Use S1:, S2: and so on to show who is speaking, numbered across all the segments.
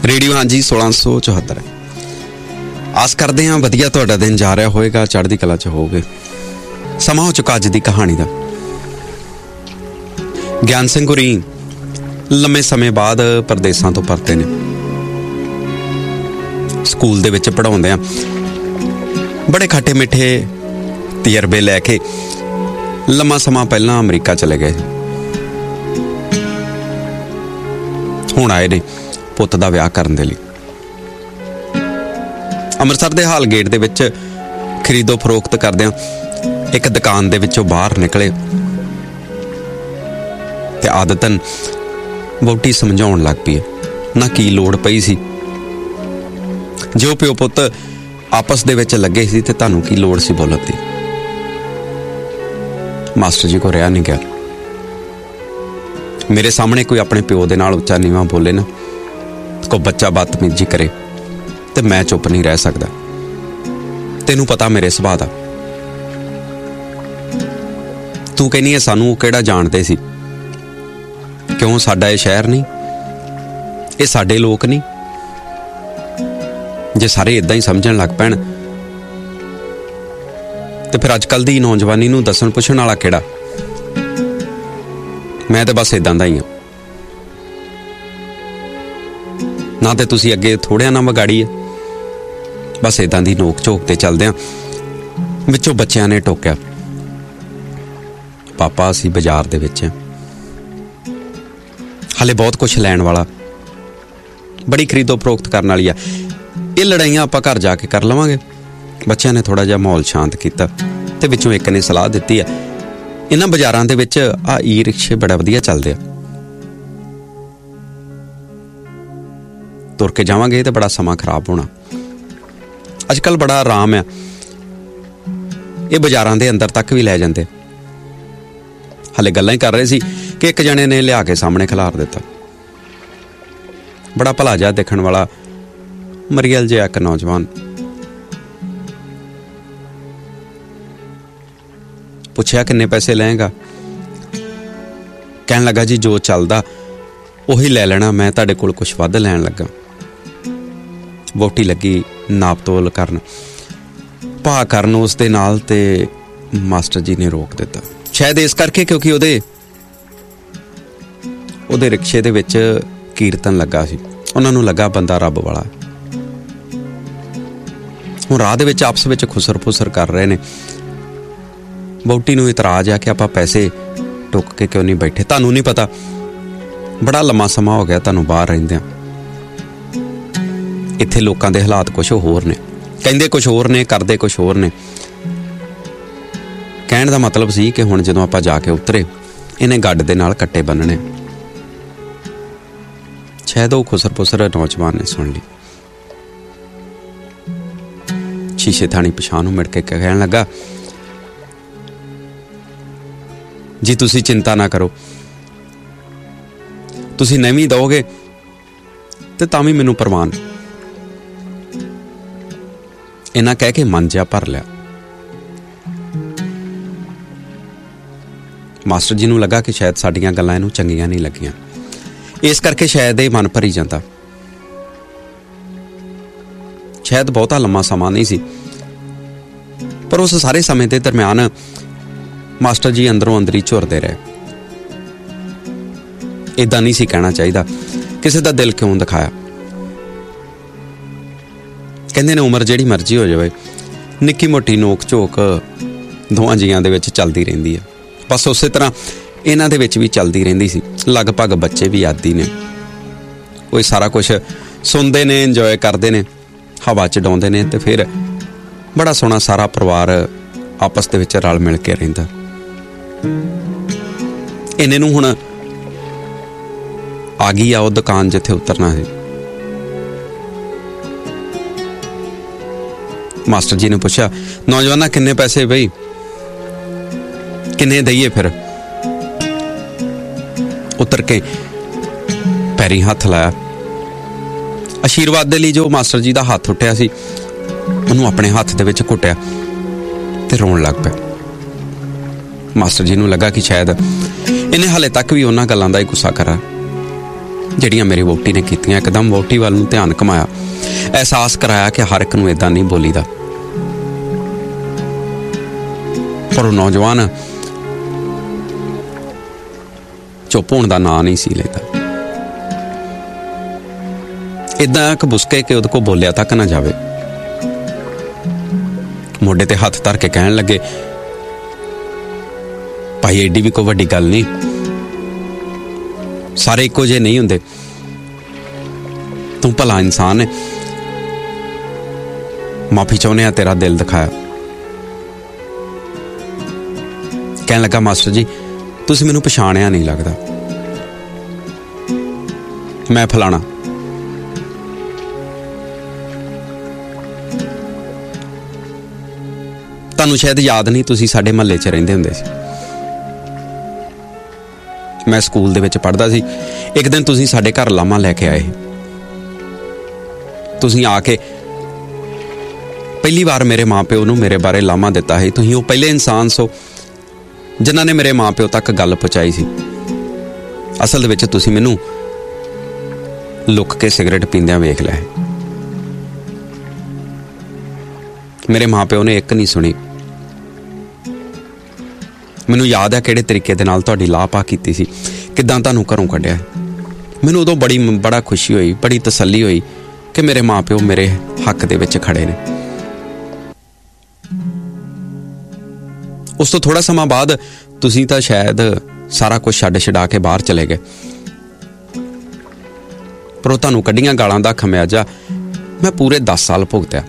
S1: Radio ਹਾਂਜੀ 1674 ਆਸ ਕਰਦੇ ਹਾਂ ਵਧੀਆ ਤੁਹਾਡਾ ਦਿਨ ਜਾ ਰਿਹਾ ਹੋਏਗਾ, ਚੜ੍ਹਦੀ ਕਲਾ 'ਚ ਹੋਵੋਗੇ। ਸਮਾਂ ਹੋ ਚੁੱਕਾ ਅੱਜ ਦੀ ਕਹਾਣੀ ਦਾ। ਗਿਆਨ ਸਿੰਘ ਹੋਰੀ ਲੰਮੇ ਸਮੇਂ ਬਾਅਦ ਪਰਦੇਸਾਂ ਤੋਂ ਪਰਤੇ ਨੇ। ਸਕੂਲ ਦੇ ਵਿੱਚ ਪੜ੍ਹਾਉਂਦੇ ਆ, ਬੜੇ ਖੱਟੇ ਮਿੱਠੇ ਤਜਰਬੇ ਲੈ ਕੇ ਲੰਮਾ ਸਮਾਂ ਪਹਿਲਾਂ ਅਮਰੀਕਾ ਚਲੇ ਗਏ। ਹੁਣ ਆਏ ਨੇ ਪੁੱਤ ਦਾ ਵਿਆਹ ਕਰਨ ਦੇ ਲਈ। ਅੰਮ੍ਰਿਤਸਰ ਦੇ ਹਾਲ ਗੇਟ ਦੇ ਵਿੱਚ ਖਰੀਦੋ ਫਰੋਖਤ ਕਰਦਿਆਂ ਇੱਕ ਦੁਕਾਨ ਦੇ ਵਿੱਚੋਂ ਬਾਹਰ ਨਿਕਲੇ ਤੇ ਆਦਤਨ ਵਹੁਟੀ ਸਮਝਾਉਣ ਲੱਗ ਪਈ ਨਾ ਕੀ ਲੋੜ ਪਈ ਸੀ। ਜੋ ਪਿਓ ਪੁੱਤ ਆਪਸ ਦੇ ਵਿੱਚ ਲੱਗੇ ਸੀ ਤੇ ਤੁਹਾਨੂੰ ਕੀ ਲੋੜ ਸੀ ਬੋਲਣ ਦੀ। ਮਾਸਟਰ ਜੀ ਕੋ ਰਿਹਾ ਨਹੀਂ ਗਿਆ। ਮੇਰੇ ਸਾਹਮਣੇ ਕੋਈ ਆਪਣੇ ਪਿਓ ਦੇ ਨਾਲ ਉੱਚਾ ਨੀਵਾਂ ਬੋਲੇ ਨਾ, ਕੋਈ ਬੱਚਾ ਬਦਤਮੀਜੀ ਕਰੇ ਤੇ ਮੈਂ ਚੁੱਪ ਨਹੀਂ ਰਹਿ ਸਕਦਾ। ਤੈਨੂੰ ਪਤਾ ਮੇਰੇ ਸੁਭਾਅ ਦਾ। ਤੂੰ ਕਹਿੰਦੀ ਹੈ ਸਾਨੂੰ ਕਿਹੜਾ ਜਾਣਦੇ ਸੀ? ਕਿਉਂ ਸਾਡਾ ਇਹ ਸ਼ਹਿਰ ਨਹੀਂ, ਇਹ ਸਾਡੇ ਲੋਕ ਨਹੀਂ? ਜੇ ਸਾਰੇ ਇਦਾਂ ਹੀ ਸਮਝਣ ਲੱਗ ਪੈਣ ਤੇ ਫਿਰ ਅੱਜ ਕੱਲ੍ਹ ਦੀ ਨੌਜਵਾਨੀ ਨੂੰ ਦੱਸਣ ਪੁੱਛਣ ਵਾਲਾ ਕਿਹੜਾ? ਮੈਂ ਤਾਂ ਬਸ ਇਦਾਂ ਦਾ ਹੀ ਹਾਂ। ਨਾ ਤੇ ਤੁਸੀਂ ਅੱਗੇ ਥੋੜਿਆਂ ਨਾ ਵਿਗਾੜੀ ਹੈ, ਬਸ ਇਦਾਂ ਦੀ ਨੋਕ ਝੋਕ ਤੇ ਚੱਲਦਿਆਂ ਵਿੱਚੋਂ ਬੱਚਿਆਂ ਨੇ ਟੋਕਿਆ, ਪਾਪਾ ਅਸੀਂ ਬਾਜ਼ਾਰ ਦੇ ਵਿੱਚ ਹਾਂ, ਹਾਲੇ ਬਹੁਤ ਕੁਛ ਲੈਣ ਵਾਲਾ, ਬੜੀ ਖਰੀਦੋ ਫਰੋਖਤ ਕਰਨ ਵਾਲੀ ਆ। ਇਹ ਲੜਾਈਆਂ ਆਪਾਂ ਘਰ ਜਾ ਕੇ ਕਰ ਲਵਾਂਗੇ। ਬੱਚਿਆਂ ਨੇ ਥੋੜਾ ਜਿਹਾ ਮਾਹੌਲ ਸ਼ਾਂਤ ਕੀਤਾ ਤੇ ਵਿੱਚੋਂ ਇੱਕ ਨੇ ਸਲਾਹ ਦਿੱਤੀ ਆ, ਇਹਨਾਂ ਬਾਜ਼ਾਰਾਂ ਦੇ ਵਿੱਚ ਆ ਈ ਰਿਕਸ਼ੇ ਬੜਾ ਵਧੀਆ ਚੱਲਦੇ ਆ, ਤੁਰ ਕੇ ਜਾਵਾਂਗੇ ਤੇ ਬੜਾ ਸਮਾਂ ਖਰਾਬ ਹੋਣਾ। ਅੱਜ ਕੱਲ੍ਹ ਬੜਾ ਆਰਾਮ ਆ, ਇਹ ਬਾਜ਼ਾਰਾਂ ਦੇ ਅੰਦਰ ਤੱਕ ਵੀ ਲੈ ਜਾਂਦੇ। ਹਾਲੇ ਗੱਲਾਂ ਹੀ ਕਰ ਰਹੇ ਸੀ ਕਿ ਇੱਕ ਜਣੇ ਨੇ ਲਿਆ ਕੇ ਸਾਹਮਣੇ ਖਿਲਾਰ ਦਿੱਤਾ। ਬੜਾ ਭਲਾ ਜਿਹਾ ਦੇਖਣ ਵਾਲਾ ਮਰੀਅਲ ਜਿਹਾ ਇੱਕ ਨੌਜਵਾਨ। ਪੁੱਛਿਆ ਕਿੰਨੇ ਪੈਸੇ ਲਏਗਾ? ਕਹਿਣ ਲੱਗਾ ਜੀ ਜੋ ਚੱਲਦਾ ਉਹੀ ਲੈ ਲੈਣਾ, ਮੈਂ ਤੁਹਾਡੇ ਕੋਲ ਕੁਛ ਵੱਧ ਲੈਣ ਲੱਗਾ। ਵਹੁਟੀ ਲੱਗੀ ਨਾਪ ਤੋਲ ਕਰਨ, ਭਾਅ ਕਰਨ ਉਸ ਦੇ ਨਾਲ, ਤੇ ਮਾਸਟਰ ਜੀ ਨੇ ਰੋਕ ਦਿੱਤਾ। ਸ਼ਾਇਦ ਇਸ ਕਰਕੇ ਕਿਉਂਕਿ ਉਹਦੇ ਰਿਕਸ਼ੇ ਦੇ ਵਿੱਚ ਕੀਰਤਨ ਲੱਗਾ ਸੀ। ਉਹਨਾਂ ਨੂੰ ਲੱਗਾ ਬੰਦਾ ਰੱਬ ਵਾਲਾ। ਹੁਣ ਰਾਹ ਦੇ ਵਿੱਚ ਆਪਸ ਵਿੱਚ ਖੁਸਰ ਫੁਸਰ ਕਰ ਰਹੇ ਨੇ। ਵਹੁਟੀ ਨੂੰ ਇਤਰਾਜ਼ ਆ ਕਿ ਆਪਾਂ ਪੈਸੇ ਟੁੱਕ ਕੇ ਕਿਉਂ ਨਹੀਂ ਬੈਠੇ? ਤੁਹਾਨੂੰ ਨਹੀਂ ਪਤਾ ਬੜਾ ਲੰਮਾ ਸਮਾਂ ਹੋ ਗਿਆ ਤੁਹਾਨੂੰ ਬਾਹਰ ਰਹਿੰਦਿਆਂ। ਇੱਥੇ ਲੋਕਾਂ ਦੇ ਹਾਲਾਤ ਕੁਛ ਹੋਰ ਨੇ, ਕਹਿੰਦੇ ਕੁਛ ਹੋਰ ਨੇ, ਕਰਦੇ ਕੁਛ ਹੋਰ ਨੇ। ਕਹਿਣ ਦਾ ਮਤਲਬ ਸੀ ਕਿ ਹੁਣ ਜਦੋਂ ਆਪਾਂ ਜਾ ਕੇ ਉਤਰੇ ਇਹਨੇ ਗੱਡ ਦੇ ਨਾਲ ਕੱਟੇ ਬੰਨਣੇ। ਸ਼ਾਇਦ ਉਹ ਖੁਸਰ ਫੁਸਰ ਨੌਜਵਾਨ ਨੇ ਸੁਣ ਲਈ। ਸ਼ੀਸ਼ੇ ਥਾਣੀ ਪਛਾਣ ਨੂੰ ਮਿਲ ਕੇ ਕਹਿਣ ਲੱਗਾ, ਜੀ ਤੁਸੀਂ ਚਿੰਤਾ ਨਾ ਕਰੋ, ਤੁਸੀਂ ਨਹੀਂ ਦਓਗੇ ਤੇ ਤਾਂ ਵੀ ਮੈਨੂੰ ਪ੍ਰਵਾਨ। ਇਹਨਾਂ ਕਹਿ ਕੇ ਮਨ ਜਿਹਾ ਭਰ ਲਿਆ। ਮਾਸਟਰ ਜੀ ਨੂੰ ਲੱਗਾ ਕਿ ਸ਼ਾਇਦ ਸਾਡੀਆਂ ਗੱਲਾਂ ਇਹਨੂੰ ਚੰਗੀਆਂ ਨਹੀਂ ਲੱਗੀਆਂ, ਇਸ ਕਰਕੇ ਸ਼ਾਇਦ ਇਹ ਮਨ ਭਰੀ ਜਾਂਦਾ। ਸ਼ਾਇਦ ਬਹੁਤਾ ਲੰਮਾ ਸਮਾਂ ਨਹੀਂ ਸੀ, ਪਰ ਉਸ ਸਾਰੇ ਸਮੇਂ ਦੇ ਦਰਮਿਆਨ ਮਾਸਟਰ ਜੀ ਅੰਦਰੋਂ ਅੰਦਰੀ ਝੁਰਦੇ ਰਹੇ। ਏਦਾਂ ਨਹੀਂ ਸੀ ਕਹਿਣਾ ਚਾਹੀਦਾ, ਕਿਸੇ ਦਾ ਦਿਲ ਕਿਉਂ ਦਿਖਾਇਆ? ਕਹਿੰਦੇ ਨੇ ਉਮਰ ਜਿਹੜੀ ਮਰਜ਼ੀ ਹੋ ਜਾਵੇ, ਨਿੱਕੀ ਮੋਟੀ ਨੋਕ ਝੋਕ ਦੋਵਾਂ ਜੀਆਂ ਦੇ ਵਿੱਚ ਚੱਲਦੀ ਰਹਿੰਦੀ ਹੈ। ਬਸ ਉਸੇ ਤਰ੍ਹਾਂ ਇਹਨਾਂ ਦੇ ਵਿੱਚ ਵੀ ਚੱਲਦੀ ਰਹਿੰਦੀ ਸੀ। ਲਗਭਗ ਬੱਚੇ ਵੀ ਆਦੀ ਨੇ, ਕੋਈ ਸਾਰਾ ਕੁਛ ਸੁਣਦੇ ਨੇ, ਇੰਜੋਏ ਕਰਦੇ ਨੇ, ਹਵਾ ਚ ਡਾਉਂਦੇ ਨੇ, ਤੇ ਫਿਰ ਬੜਾ ਸੋਹਣਾ ਸਾਰਾ ਪਰਿਵਾਰ ਆਪਸ ਦੇ ਵਿੱਚ ਰਲ ਮਿਲ ਕੇ ਰਹਿੰਦਾ। ਇਹਨੇ ਨੂੰ ਹੁਣ ਆ ਗਈ ਆ ਉਹ ਦੁਕਾਨ ਜਿੱਥੇ ਉਤਰਨਾ ਹੈ। ਮਾਸਟਰ ਜੀ ਨੇ ਪੁੱਛਿਆ, ਨੌਜਵਾਨਾ ਕਿੰਨੇ ਪੈਸੇ ਬਈ? ਕਿੰਨੇ ਦਈਏ ਫਿਰ? ਉਤਰ ਕੇ ਪੈਰੀ ਹੱਥ ਲਾਇਆ। ਆਸ਼ੀਰਵਾਦ ਦੇ ਲਈ ਜੋ ਮਾਸਟਰ ਜੀ ਦਾ ਹੱਥ ਉੱਠਿਆ ਸੀ ਉਹਨੂੰ ਆਪਣੇ ਹੱਥ ਦੇ ਵਿੱਚ ਘੁੱਟਿਆ ਤੇ ਰੋਣ ਲੱਗ ਪਿਆ। ਮਾਸਟਰ ਜੀ ਨੂੰ ਲੱਗਾ ਕਿ ਸ਼ਾਇਦ ਇਹਨੇ ਹਾਲੇ ਤੱਕ ਵੀ ਉਹਨਾਂ ਗੱਲਾਂ ਦਾ ਹੀ ਗੁੱਸਾ ਕਰਾ। ਜਿਹੜੀਆਂ ਮੇਰੀ ਵਹੁਟੀ ਨੇ ਕੀਤੀਆਂ। ਇੱਕਦਮ ਵਹੁਟੀ ਵੱਲ ਨੂੰ ਧਿਆਨ ਘੁਮਾਇਆ, ਅਹਿਸਾਸ ਕਰਾਇਆ ਕਿ ਹਰ ਇੱਕ ਨੂੰ ਇੱਦਾਂ ਨਹੀਂ ਬੋਲੀਦਾ। ਪਰ ਉਹ ਨੌਜਵਾਨ ਚੁੱਪ ਹੋਣ ਦਾ ਨਾਂ ਨਹੀਂ ਸੀ ਲੈਂਦਾ। ਇੱਦਾਂ ਕਬੁਸਕੇ ਕਿ ਉਹਦੇ ਕੋਲ ਬੋਲਿਆ ਤੱਕ ਨਾ ਜਾਵੇ। ਮੋਢੇ ਤੇ ਹੱਥ ਧਰ ਕੇ ਕਹਿਣ ਲੱਗੇ, ਭਾਈ ਏਡੀ ਵੀ ਕੋਈ ਵੱਡੀ ਗੱਲ ਨਹੀਂ, ਸਾਰੇ ਇੱਕੋ ਜਿਹੇ ਨਹੀਂ ਹੁੰਦੇ, ਤੂੰ ਭਲਾ ਇਨਸਾਨ ਹੈ, ਮਾਫੀ ਚਾਹੁੰਦੇ ਆ, ਤੇਰਾ ਦਿਲ ਦਿਖਾਇਆ। ਕਹਿਣ ਲੱਗਾ, ਮਾਸਟਰ ਜੀ ਤੁਸੀਂ ਮੈਨੂੰ ਪਛਾਣਿਆ ਨਹੀਂ ਲੱਗਦਾ, ਮੈਂ ਫਲਾਣਾ। ਤੁਹਾਨੂੰ ਸ਼ਾਇਦ ਯਾਦ ਨਹੀਂ, ਤੁਸੀਂ ਸਾਡੇ ਮਹੱਲੇ 'ਚ ਰਹਿੰਦੇ ਹੁੰਦੇ ਸੀ। ਮੈਂ ਸਕੂਲ ਦੇ ਵਿੱਚ ਪੜ੍ਹਦਾ ਸੀ। ਇੱਕ ਦਿਨ ਤੁਸੀਂ ਸਾਡੇ ਘਰ ਲਾਮਾ ਲੈ ਕੇ ਆਏ। ਤੁਸੀਂ ਆ ਕੇ ਪਹਿਲੀ ਵਾਰ ਮੇਰੇ ਮਾਂ ਪਿਓ ਨੂੰ ਮੇਰੇ ਬਾਰੇ ਲਾਮਾ ਦਿੱਤਾ ਹੈ। ਤੁਸੀਂ ਉਹ ਪਹਿਲੇ ਇਨਸਾਨ ਸੋ ਜਿਨ੍ਹਾਂ ਨੇ ਮੇਰੇ ਮਾਂ ਪਿਓ ਤੱਕ ਗੱਲ ਪਹੁੰਚਾਈ ਸੀ। ਅਸਲ ਦੇ ਵਿੱਚ ਤੁਸੀਂ ਮੈਨੂੰ ਲੁੱਕ ਕੇ ਸਿਗਰਟ ਪੀਂਦਿਆਂ ਵੇਖ ਲਿਆ। ਮੇਰੇ ਮਾਂ ਪਿਓ ਨੇ ਇੱਕ ਨਹੀਂ ਸੁਣੀ। ਮੈਨੂੰ ਯਾਦ ਹੈ ਕਿਹੜੇ ਤਰੀਕੇ ਦੇ ਨਾਲ ਤੁਹਾਡੀ ਲਾਪਾ ਕੀਤੀ ਸੀ, ਕਿੱਦਾਂ ਤੁਹਾਨੂੰ ਘਰੋਂ ਕੱਢਿਆ। ਮੈਨੂੰ ਉਦੋਂ ਬੜਾ ਖੁਸ਼ੀ ਹੋਈ, ਬੜੀ ਤਸੱਲੀ ਹੋਈ ਕਿ ਮੇਰੇ ਮਾਂ ਪਿਓ ਮੇਰੇ ਹੱਕ ਦੇ ਵਿੱਚ ਖੜੇ ਨੇ। ਉਸ ਤੋਂ ਥੋੜਾ ਸਮਾਂ ਬਾਅਦ ਤੁਸੀਂ ਤਾਂ ਸ਼ਾਇਦ ਸਾਰਾ ਕੁਝ ਛੱਡਾ ਕੇ ਬਾਹਰ ਚਲੇ ਗਏ, ਪਰ ਉਹ ਤੁਹਾਨੂੰ ਕੱਢੀਆਂ ਗਾਲਾਂ ਦਾ ਖਮਿਆਜਾ ਮੈਂ ਪੂਰੇ 10 ਸਾਲ ਭੁਗਤਿਆ।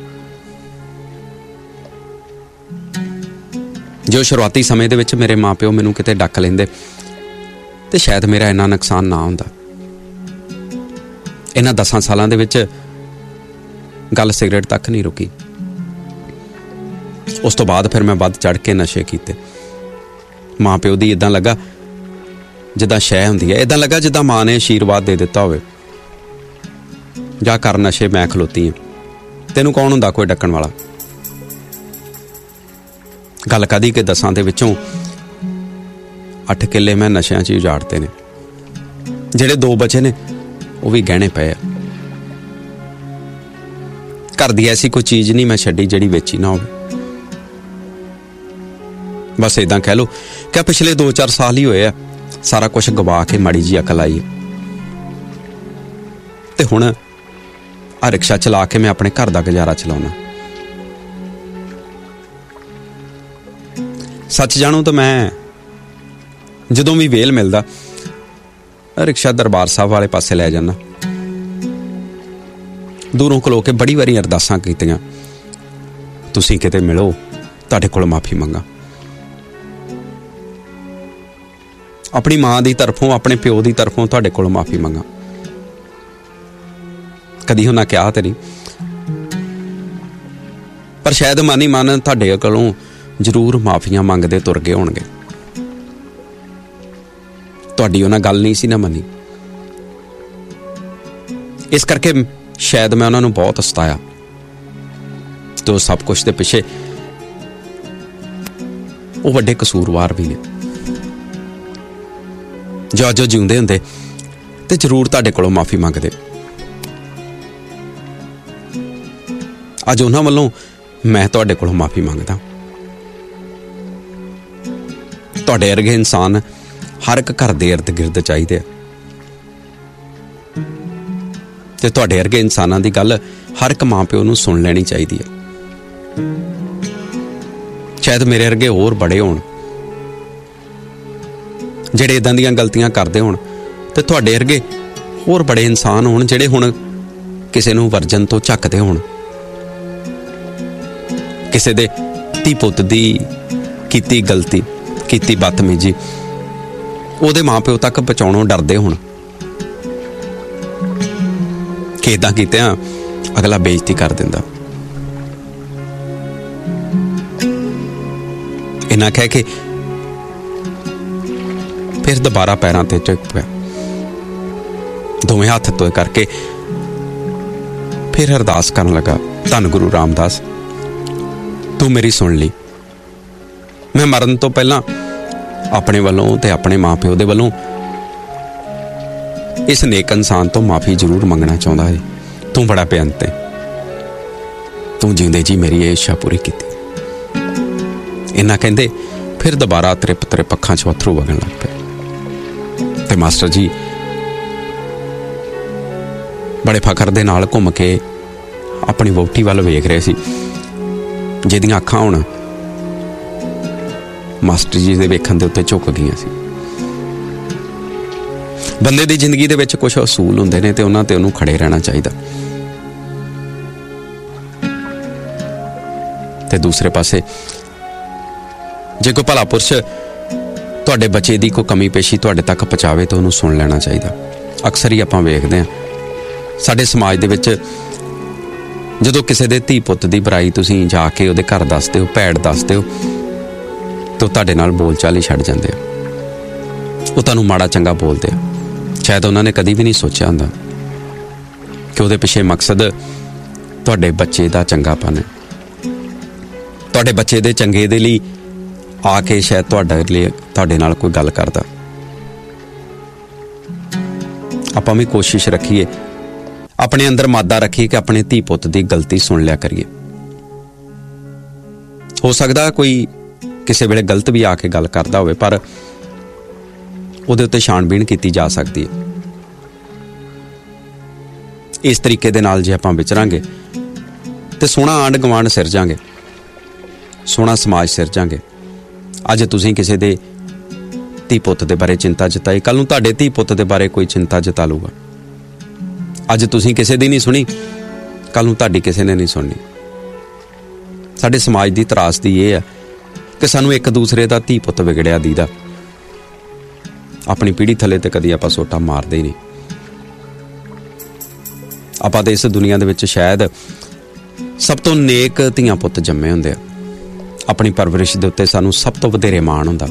S1: ਜੋ ਸ਼ੁਰੂਆਤੀ ਸਮੇਂ ਦੇ ਵਿੱਚ ਮੇਰੇ ਮਾਂ ਪਿਓ ਮੈਨੂੰ ਕਿਤੇ ਡੱਕ ਲੈਂਦੇ ਤੇ ਸ਼ਾਇਦ ਮੇਰਾ ਇੰਨਾ ਨੁਕਸਾਨ ਨਾ ਹੁੰਦਾ। ਇਹਨਾਂ 10 ਸਾਲਾਂ ਦੇ ਵਿੱਚ ਗੱਲ ਸਿਗਰਟ ਤੱਕ ਨਹੀਂ ਰੁਕੀ। ਉਸ ਤੋਂ ਬਾਅਦ ਫਿਰ ਮੈਂ ਵੱਧ ਚੜ੍ਹ ਕੇ ਨਸ਼ੇ ਕੀਤੇ। ਮਾਂ ਪਿਓ ਦੀ ਇਦਾਂ ਲੱਗਾ ਜਿੱਦਾਂ ਸ਼ੈ ਹੁੰਦੀ ਹੈ, ਇਦਾਂ ਲੱਗਾ ਜਿੱਦਾਂ ਮਾਂ ਨੇ ਆਸ਼ੀਰਵਾਦ ਦੇ ਦਿੱਤਾ ਹੋਵੇ, ਜਾ ਕਰ ਨਸ਼ੇ, ਮੈਂ ਖਲੋਤੀ ਹਾਂ, ਤੈਨੂੰ ਕੌਣ ਹੁੰਦਾ ਕੋਈ ਡੱਕਣ ਵਾਲਾ। ਗੱਲ ਕਦੀ ਕਿ 10 ਦੇ ਵਿੱਚੋਂ 8 ਕਿੱਲੇ ਮੈਂ ਨਸ਼ਿਆਂ 'ਚ ਉਜਾੜਤੇ ਨੇ। ਜਿਹੜੇ 2 ਬਚੇ ਨੇ ਉਹ ਵੀ ਗਹਿਣੇ ਪਏ ਆ। ਘਰ ਦੀ ਐਸੀ ਕੋਈ ਚੀਜ਼ ਨਹੀਂ ਮੈਂ ਛੱਡੀ ਜਿਹੜੀ ਵੇਚੀ ਨਾ ਹੋਵੇ। ਬਸ ਏਦਾਂ ਕਹਿ ਲਓ ਕਿ ਪਿਛਲੇ 2-4 ਸਾਲ ਹੀ ਹੋਏ ਆ ਸਾਰਾ ਕੁਝ ਗਵਾ ਕੇ ਮਾੜੀ ਜੀ ਅਕਲ ਆਈ। ਤੇ ਹੁਣ ਆ ਰਿਕਸ਼ਾ ਚਲਾ ਕੇ ਮੈਂ ਆਪਣੇ ਘਰ ਦਾ ਗੁਜ਼ਾਰਾ ਚਲਾਉਣਾ। ਸੱਚ ਜਾਣੂ ਤਾਂ ਮੈਂ ਜਦੋਂ ਵੀ ਵੇਲ ਮਿਲਦਾ ਰਿਕਸ਼ਾ ਦਰਬਾਰ ਸਾਹਿਬ ਵਾਲੇ ਪਾਸੇ ਲੈ ਜਾਂਦਾ। ਦੂਰੋਂ ਖਲੋ ਕੇ ਬੜੀ ਵਾਰੀ ਅਰਦਾਸਾਂ ਕੀਤੀਆਂ, ਤੁਸੀਂ ਕਿਤੇ ਮਿਲੋ, ਤੁਹਾਡੇ ਕੋਲ ਮਾਫੀ ਮੰਗਾ। ਆਪਣੀ ਮਾਂ ਦੀ ਤਰਫੋਂ, ਆਪਣੇ ਪਿਓ ਦੀ ਤਰਫੋਂ ਤੁਹਾਡੇ ਕੋਲ ਮਾਫੀ ਮੰਗਾ। ਕਦੀ ਉਹਨਾਂ ਕਿਹਾ ਤੇ ਨਹੀਂ, ਪਰ ਸ਼ਾਇਦ ਮਨ ਹੀ ਮਨ ਤੁਹਾਡੇ ਕੋਲੋਂ ਜ਼ਰੂਰ ਮਾਫੀਆਂ ਮੰਗਦੇ ਤੁਰ ਗਏ ਹੋਣਗੇ। ਤੁਹਾਡੀ ਉਹਨਾਂ ਗੱਲ ਨਹੀਂ ਸੀ ਨਾ ਮੰਨੀ, ਇਸ ਕਰਕੇ ਸ਼ਾਇਦ ਮੈਂ ਉਹਨਾਂ ਨੂੰ ਬਹੁਤ ਸਤਾਇਆ। ਤੇ ਸਭ ਕੁਝ ਦੇ ਪਿੱਛੇ ਉਹ ਵੱਡੇ ਕਸੂਰਵਾਰ ਵੀ ਨੇ, ਜੋ ਜਿਉਂਦੇ ਹੁੰਦੇ ਤੇ ਜ਼ਰੂਰ ਤੁਹਾਡੇ ਕੋਲੋਂ ਮਾਫੀ ਮੰਗਦੇ। ਅੱਜ ਉਹਨਾਂ ਵੱਲੋਂ ਮੈਂ ਤੁਹਾਡੇ ਕੋਲੋਂ ਮਾਫੀ ਮੰਗਦਾ। ਤੁਹਾਡੇ ਵਰਗੇ ਇਨਸਾਨ ਹਰ ਇੱਕ ਘਰ ਦੇ ਇਰਦ ਗਿਰਦ ਚਾਹੀਦੇ ਆ, ਤੇ ਤੁਹਾਡੇ ਵਰਗੇ ਇਨਸਾਨਾਂ ਦੀ ਗੱਲ ਹਰ ਇੱਕ ਮਾਂ ਪਿਓ ਨੂੰ ਸੁਣ ਲੈਣੀ ਚਾਹੀਦੀ ਹੈ। ਸ਼ਾਇਦ ਮੇਰੇ ਵਰਗੇ ਹੋਰ ਬੜੇ ਹੋਣ ਜਿਹੜੇ ਇਦਾਂ ਦੀਆਂ ਗਲਤੀਆਂ ਕਰਦੇ ਹੋਣ, ਤੇ ਤੁਹਾਡੇ ਵਰਗੇ ਹੋਰ ਬੜੇ ਇਨਸਾਨ ਹੋਣ ਜਿਹੜੇ ਹੁਣ ਕਿਸੇ ਨੂੰ ਵਰਜਨ ਤੋਂ ਝੱਕਦੇ ਹੋਣ, ਕਿਸੇ ਦੇ ਧੀ ਪੁੱਤ ਦੀ ਕੀਤੀ ਗਲਤੀ, ਕੀਤੀ ਬਦਤਮੀਜੀ ਉਹਦੇ ਮਾਂ ਪਿਓ ਤੱਕ ਪਹੁੰਚਾਉਣੋਂ ਡਰਦੇ ਹੋਣ ਕਿ ਏਦਾਂ ਕੀਤਿਆਂ ਅਗਲਾ ਬੇਇੱਜ਼ਤੀ ਕਰ ਦਿੰਦਾ। ਇਹਨਾਂ ਕਹਿ ਕੇ ਫਿਰ ਦੁਬਾਰਾ ਪੈਰਾਂ ਤੇ ਝੁਕ ਪਿਆ, ਦੋਵੇਂ ਹੱਥ ਧੋਏ ਕਰਕੇ ਫਿਰ ਅਰਦਾਸ ਕਰਨ ਲੱਗਾ, ਧੰਨ ਗੁਰੂ ਰਾਮਦਾਸ, ਤੂੰ ਮੇਰੀ ਸੁਣ ਲਈ। ਮੈਂ ਮਰਨ ਤੋਂ ਪਹਿਲਾਂ ਆਪਣੇ ਵੱਲੋਂ ਤੇ ਆਪਣੇ ਮਾਂ ਪਿਓ ਦੇ ਵੱਲੋਂ इस नेक इंसान तो माफ़ी जरूर मंगना चाहता है। तू बड़ा बेअंत है, तू जिंदे जी मेरी ये इच्छा पूरी की। इन्ना कहते फिर दोबारा त्रिप त्रिप अखां चों अथरू वगन लग पे। ते मास्टर जी बड़े फखर दे नाल घुम के अपनी वोटी वाल वेख रहे सी, जिहदियां अखां हुण मास्टर जी दे वेखण दे उत्ते झुक गईयां सी। बंदे दी जिंदगी दे विच कुछ असूल हुंदे ने ते उन्हां ते उहनूं खड़े रहना चाहिदा। ते दूसरे पासे जे कोई भला पुरुष तुहाडे बच्चे दी कोई कमी पेशी तुहाडे तक पहुँचावे तो उहनूं सुन लेना चाहिदा। अक्सर ही आपां वेखदे हां साडे समाज दे विच जदों किसी दे धी पुत्त दी बुराई तुसीं जाके उहदे घर दसदे हो, भैड़ दसदे हो, तो तुहाडे नाल बोल चाल ही छड्ड जांदे आ। ਉਹ ਤੁਹਾਨੂੰ ਮਾੜਾ ਚੰਗਾ ਬੋਲਦੇ ਆ। ਸ਼ਾਇਦ ਉਹਨਾਂ ਨੇ ਕਦੀ ਵੀ ਨਹੀਂ ਸੋਚਿਆ ਹੁੰਦਾ ਕਿ ਉਹਦੇ ਪਿੱਛੇ ਮਕਸਦ ਤੁਹਾਡੇ ਬੱਚੇ ਦਾ ਚੰਗਾਪਨ ਹੈ। ਤੁਹਾਡੇ ਬੱਚੇ ਦੇ ਚੰਗੇ ਦੇ ਲਈ ਆ ਕੇ ਸ਼ਾਇਦ ਤੁਹਾਡੇ ਨਾਲ ਕੋਈ ਗੱਲ ਕਰਦਾ। ਆਪਾਂ ਵੀ ਕੋਸ਼ਿਸ਼ ਰੱਖੀਏ, ਆਪਣੇ ਅੰਦਰ ਮਾਦਾ ਰੱਖੀਏ ਕਿ ਆਪਣੇ ਧੀ ਪੁੱਤ ਦੀ ਗਲਤੀ ਸੁਣ ਲਿਆ ਕਰੀਏ। ਹੋ ਸਕਦਾ ਕੋਈ ਕਿਸੇ ਵੇਲੇ ਗਲਤ ਵੀ ਆ ਕੇ ਗੱਲ ਕਰਦਾ ਹੋਵੇ, ਪਰ ਉਹਦੇ ਉੱਤੇ ਛਾਣਬੀਣ ਕੀਤੀ ਜਾ ਸਕਦੀ ਹੈ। ਇਸ ਤਰੀਕੇ ਦੇ ਨਾਲ ਜੇ ਆਪਾਂ ਵਿਚਰਾਂਗੇ ਤੇ ਸੋਹਣਾ ਆਂਢ ਗੁਆਂਢ ਸਿਰਜਾਂਗੇ, ਸੋਹਣਾ ਸਮਾਜ ਸਿਰਜਾਂਗੇ। ਅੱਜ ਤੁਸੀਂ ਕਿਸੇ ਦੇ ਧੀ ਪੁੱਤ ਦੇ ਬਾਰੇ ਚਿੰਤਾ ਜਤਾਈ, ਕੱਲ ਨੂੰ ਤੁਹਾਡੇ ਧੀ ਪੁੱਤ ਦੇ ਬਾਰੇ ਕੋਈ ਚਿੰਤਾ ਜਤਾ ਲੂਗਾ। ਅੱਜ ਤੁਸੀਂ ਕਿਸੇ ਦੀ ਨਹੀਂ ਸੁਣੀ, ਕੱਲ ਨੂੰ ਤੁਹਾਡੀ ਕਿਸੇ ਨੇ ਨਹੀਂ ਸੁਣਨੀ। ਸਾਡੇ ਸਮਾਜ ਦੀ ਤਰਾਸਦੀ ਇਹ ਹੈ ਕਿ ਸਾਨੂੰ ਇੱਕ ਦੂਸਰੇ ਦਾ ਧੀ ਪੁੱਤ ਵਿਗੜਿਆ ਦੀਦਾ, ਆਪਣੀ ਪੀੜ੍ਹੀ ਥੱਲੇ ਤੇ ਕਦੀ ਆਪਾਂ ਸੋਟਾ ਮਾਰਦੇ ਹੀ ਨਹੀਂ। ਆਪਾਂ ਤਾਂ ਇਸ ਦੁਨੀਆ ਦੇ ਵਿੱਚ ਸ਼ਾਇਦ ਸਭ ਤੋਂ ਨੇਕ ਧੀਆਂ ਪੁੱਤ ਜੰਮੇ ਹੁੰਦੇ ਆ। ਆਪਣੀ ਪਰਵਰਿਸ਼ ਦੇ ਉੱਤੇ ਸਾਨੂੰ ਸਭ ਤੋਂ ਵਧੇਰੇ ਮਾਣ ਹੁੰਦਾ,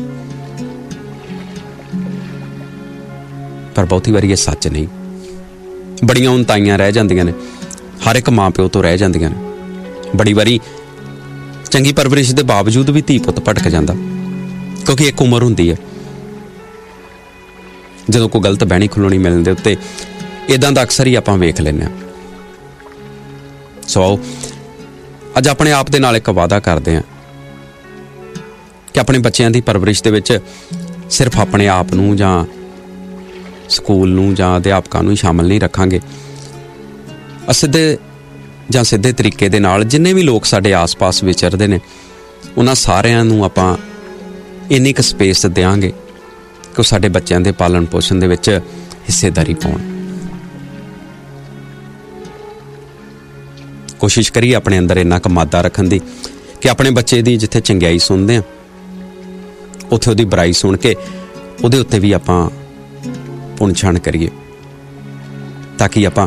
S1: ਪਰ ਬਹੁਤੀ ਵਾਰੀ ਇਹ ਸੱਚ ਨਹੀਂ। ਬੜੀਆਂ ਉਨਤਾਈਆਂ ਰਹਿ ਜਾਂਦੀਆਂ ਨੇ, ਹਰ ਇੱਕ ਮਾਂ ਪਿਓ ਤੋਂ ਰਹਿ ਜਾਂਦੀਆਂ ਨੇ। ਬੜੀ ਵਾਰੀ ਚੰਗੀ ਪਰਵਰਿਸ਼ ਦੇ ਬਾਵਜੂਦ ਵੀ ਧੀ ਪੁੱਤ ਭਟਕ ਜਾਂਦਾ, ਕਿਉਂਕਿ ਇੱਕ ਉਮਰ ਹੁੰਦੀ ਹੈ ਜਦੋਂ ਕੋਈ ਗਲਤ ਬਹਿਣੀ ਖਲੋਣੀ ਮਿਲਣ ਦੇ ਉੱਤੇ ਇਦਾਂ ਦਾ ਅਕਸਰ ਹੀ ਆਪਾਂ ਵੇਖ ਲੈਂਦੇ ਹਾਂ। ਸੋ ਅੱਜ ਆਪਣੇ ਆਪ ਦੇ ਨਾਲ ਇੱਕ ਵਾਅਦਾ ਕਰਦੇ ਹਾਂ ਕਿ ਆਪਣੇ ਬੱਚਿਆਂ ਦੀ ਪਰਵਰਿਸ਼ ਦੇ ਵਿੱਚ ਸਿਰਫ ਆਪਣੇ ਆਪ ਨੂੰ ਜਾਂ ਸਕੂਲ ਨੂੰ ਜਾਂ ਅਧਿਆਪਕਾਂ ਨੂੰ ਹੀ ਸ਼ਾਮਲ ਨਹੀਂ ਰੱਖਾਂਗੇ। ਅਸਿੱਧੇ ਜਾਂ ਸਿੱਧੇ ਤਰੀਕੇ ਦੇ ਨਾਲ ਜਿੰਨੇ ਵੀ ਲੋਕ ਸਾਡੇ ਆਸ-ਪਾਸ ਵਿਚਰਦੇ ਨੇ ਉਹਨਾਂ ਸਾਰਿਆਂ ਨੂੰ ਆਪਾਂ ਇੰਨੀ ਕੁ ਸਪੇਸ ਦਿਆਂਗੇ ਕਿ ਉਹ ਸਾਡੇ ਬੱਚਿਆਂ ਦੇ ਪਾਲਣ ਪੋਸ਼ਣ ਦੇ ਵਿੱਚ ਹਿੱਸੇਦਾਰੀ ਪਾਉਣ। ਕੋਸ਼ਿਸ਼ ਕਰੀਏ ਆਪਣੇ ਅੰਦਰ ਇੰਨਾ ਕੁ ਮਾਦਾ ਰੱਖਣ ਦੀ ਕਿ ਆਪਣੇ ਬੱਚੇ ਦੀ ਜਿੱਥੇ ਚੰਗਿਆਈ ਸੁਣਦੇ ਹਾਂ ਉੱਥੇ ਉਹਦੀ ਬੁਰਾਈ ਸੁਣ ਕੇ ਉਹਦੇ ਉੱਤੇ ਵੀ ਆਪਾਂ ਪੁੰਛਾਣ ਕਰੀਏ, ਤਾਂ ਕਿ ਆਪਾਂ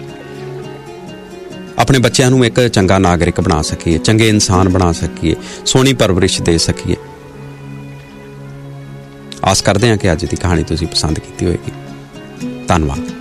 S1: ਆਪਣੇ ਬੱਚਿਆਂ ਨੂੰ ਇੱਕ ਚੰਗਾ ਨਾਗਰਿਕ ਬਣਾ ਸਕੀਏ, ਚੰਗੇ ਇਨਸਾਨ ਬਣਾ ਸਕੀਏ, ਸੋਹਣੀ ਪਰਵਰਿਸ਼ ਦੇ ਸਕੀਏ। ਆਸ ਕਰਦੇ ਹਾਂ ਕਿ ਅੱਜ ਦੀ ਕਹਾਣੀ ਤੁਸੀਂ ਪਸੰਦ ਕੀਤੀ ਹੋਏਗੀ। ਧੰਨਵਾਦ।